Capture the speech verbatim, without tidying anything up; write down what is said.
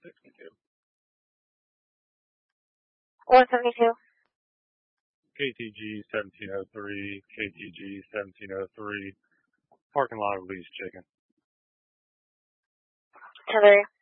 sixty-two. one seventy-two. K T G seventeen oh three, K T G seventeen oh three, parking lot of Lee's Chicken. ten three.